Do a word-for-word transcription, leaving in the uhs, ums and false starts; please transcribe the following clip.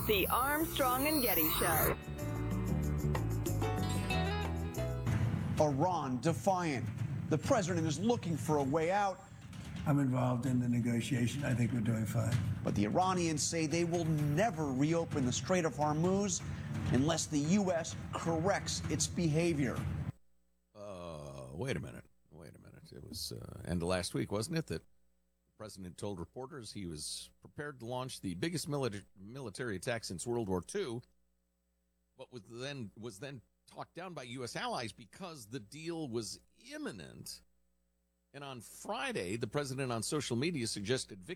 The Armstrong and Getty Show. Iran defiant. The president is looking for a way out. I'm involved in the negotiation. I think we're doing fine. But the Iranians say they will never reopen the Strait of Hormuz unless the U S corrects its behavior. Uh, wait a minute. Wait a minute. It was uh, end of last week, wasn't it, that the president told reporters he was prepared to launch the biggest military military attack since World War Two, but was then was then talked down by U S allies because the deal was imminent. And on Friday, the president on social media suggested